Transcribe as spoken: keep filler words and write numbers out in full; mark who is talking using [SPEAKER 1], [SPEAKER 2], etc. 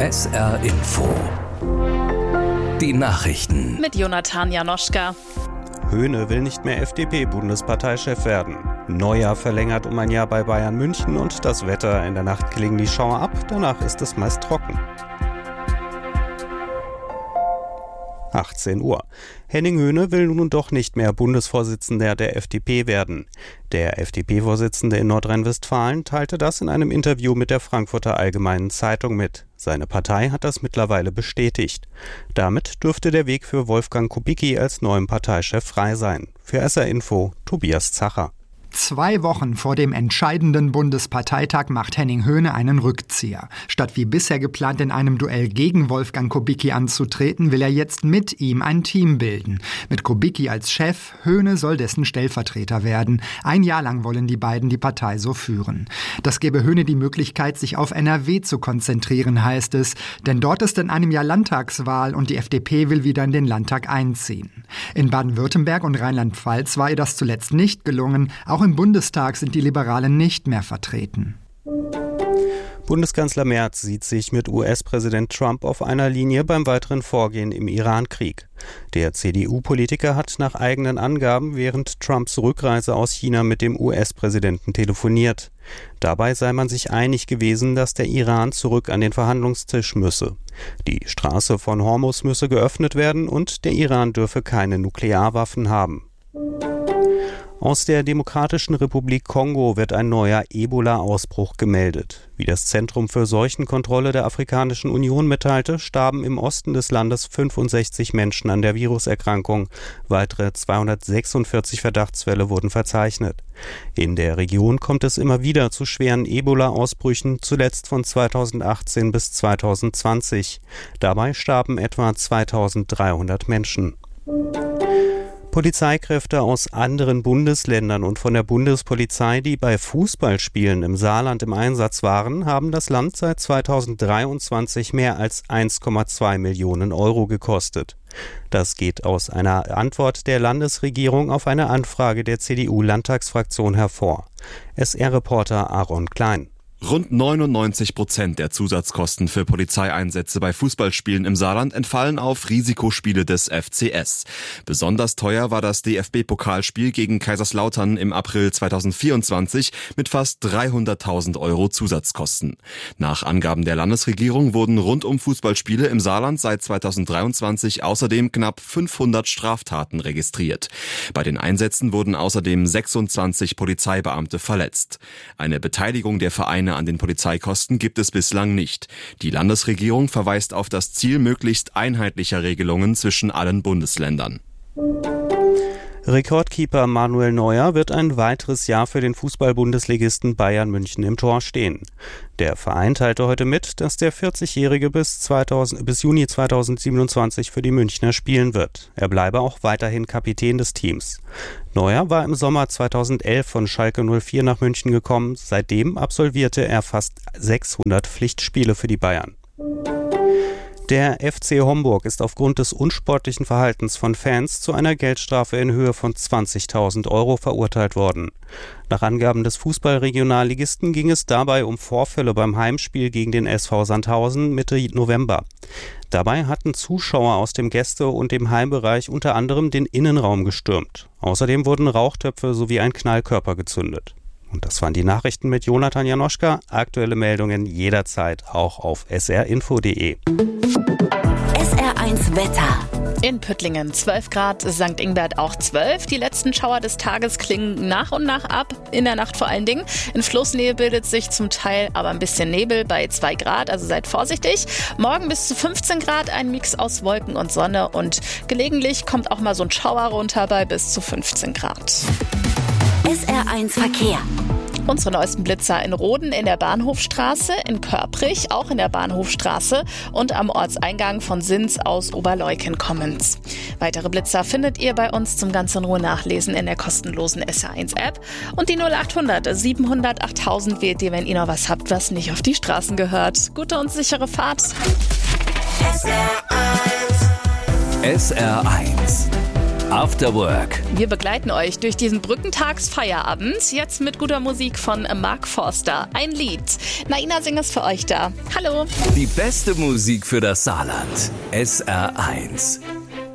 [SPEAKER 1] S R Info. Die Nachrichten.
[SPEAKER 2] Mit Jonathan Janoschka.
[SPEAKER 3] Höhne will nicht mehr F D P-Bundesparteichef werden. Neuer verlängert um ein Jahr bei Bayern München und das Wetter. In der Nacht klingen die Schauer ab, danach ist es meist trocken. achtzehn Uhr. Henning Höhne will nun doch nicht mehr Bundesvorsitzender der F D P werden. Der F D P-Vorsitzende in Nordrhein-Westfalen teilte das in einem Interview mit der Frankfurter Allgemeinen Zeitung mit. Seine Partei hat das mittlerweile bestätigt. Damit dürfte der Weg für Wolfgang Kubicki als neuem Parteichef frei sein. Für S R Info, Tobias Zacher.
[SPEAKER 4] Zwei Wochen vor dem entscheidenden Bundesparteitag macht Henning Höhne einen Rückzieher. Statt wie bisher geplant in einem Duell gegen Wolfgang Kubicki anzutreten, will er jetzt mit ihm ein Team bilden. Mit Kubicki als Chef, Höhne soll dessen Stellvertreter werden. Ein Jahr lang wollen die beiden die Partei so führen. Das gebe Höhne die Möglichkeit, sich auf N R W zu konzentrieren, heißt es. Denn dort ist in einem Jahr Landtagswahl und die F D P will wieder in den Landtag einziehen. In Baden-Württemberg und Rheinland-Pfalz war ihr das zuletzt nicht gelungen. Auch im Bundestag sind die Liberalen nicht mehr vertreten.
[SPEAKER 3] Bundeskanzler Merz sieht sich mit U S-Präsident Trump auf einer Linie beim weiteren Vorgehen im Iran-Krieg. Der C D U-Politiker hat nach eigenen Angaben während Trumps Rückreise aus China mit dem U S-Präsidenten telefoniert. Dabei sei man sich einig gewesen, dass der Iran zurück an den Verhandlungstisch müsse. Die Straße von Hormuz müsse geöffnet werden und der Iran dürfe keine Nuklearwaffen haben. Aus der Demokratischen Republik Kongo wird ein neuer Ebola-Ausbruch gemeldet. Wie das Zentrum für Seuchenkontrolle der Afrikanischen Union mitteilte, starben im Osten des Landes fünfundsechzig Menschen an der Viruserkrankung. Weitere zweihundertsechsundvierzig Verdachtsfälle wurden verzeichnet. In der Region kommt es immer wieder zu schweren Ebola-Ausbrüchen, zuletzt von zweitausendachtzehn bis zweitausendzwanzig. Dabei starben etwa zweitausenddreihundert Menschen. Polizeikräfte aus anderen Bundesländern und von der Bundespolizei, die bei Fußballspielen im Saarland im Einsatz waren, haben das Land seit zweitausenddreiundzwanzig mehr als eins Komma zwei Millionen Euro gekostet. Das geht aus einer Antwort der Landesregierung auf eine Anfrage der C D U-Landtagsfraktion hervor. S R-Reporter Aaron Klein.
[SPEAKER 5] Rund neunundneunzig Prozent der Zusatzkosten für Polizeieinsätze bei Fußballspielen im Saarland entfallen auf Risikospiele des F C S. Besonders teuer war das D F B-Pokalspiel gegen Kaiserslautern im April zweitausendvierundzwanzig mit fast dreihunderttausend Euro Zusatzkosten. Nach Angaben der Landesregierung wurden rund um Fußballspiele im Saarland seit zweitausenddreiundzwanzig außerdem knapp fünfhundert Straftaten registriert. Bei den Einsätzen wurden außerdem sechsundzwanzig Polizeibeamte verletzt. Eine Beteiligung der Vereine an den Polizeikosten gibt es bislang nicht. Die Landesregierung verweist auf das Ziel möglichst einheitlicher Regelungen zwischen allen Bundesländern.
[SPEAKER 3] Rekordkeeper Manuel Neuer wird ein weiteres Jahr für den Fußball-Bundesligisten Bayern München im Tor stehen. Der Verein teilte heute mit, dass der vierzigjährige bis, zweitausend, bis Juni zweitausendsiebenundzwanzig für die Münchner spielen wird. Er bleibe auch weiterhin Kapitän des Teams. Neuer war im Sommer zweitausendelf von Schalke null vier nach München gekommen. Seitdem absolvierte er fast sechshundert Pflichtspiele für die Bayern. Der F C Homburg ist aufgrund des unsportlichen Verhaltens von Fans zu einer Geldstrafe in Höhe von zwanzigtausend Euro verurteilt worden. Nach Angaben des Fußballregionalligisten ging es dabei um Vorfälle beim Heimspiel gegen den S V Sandhausen Mitte November. Dabei hatten Zuschauer aus dem Gäste- und dem Heimbereich unter anderem den Innenraum gestürmt. Außerdem wurden Rauchtöpfe sowie ein Knallkörper gezündet. Und das waren die Nachrichten mit Jonathan Janoschka. Aktuelle Meldungen jederzeit auch auf s r info punkt d e.
[SPEAKER 6] S R eins Wetter.
[SPEAKER 2] In Püttlingen zwölf Grad, Sankt Ingbert auch zwölf. Die letzten Schauer des Tages klingen nach und nach ab, in der Nacht vor allen Dingen. In Flussnähe bildet sich zum Teil aber ein bisschen Nebel bei zwei Grad, also seid vorsichtig. Morgen bis zu fünfzehn Grad, ein Mix aus Wolken und Sonne und gelegentlich kommt auch mal so ein Schauer runter bei bis zu fünfzehn Grad.
[SPEAKER 6] S R eins Verkehr.
[SPEAKER 2] Unsere neuesten Blitzer in Roden in der Bahnhofstraße, in Körprich auch in der Bahnhofstraße und am Ortseingang von Sins aus Oberleuken kommend. Weitere Blitzer findet ihr bei uns zum ganz in Ruhe nachlesen in der kostenlosen S R eins App. Und die null achthundert siebenhundert achttausend wählt ihr, wenn ihr noch was habt, was nicht auf die Straßen gehört. Gute und sichere Fahrt.
[SPEAKER 6] S R eins.
[SPEAKER 1] S R eins. After Work.
[SPEAKER 2] Wir begleiten euch durch diesen Brückentagsfeierabend. Jetzt mit guter Musik von Mark Forster. Ein Lied. Naina Singh ist für euch da. Hallo.
[SPEAKER 1] Die beste Musik für das Saarland. S R eins.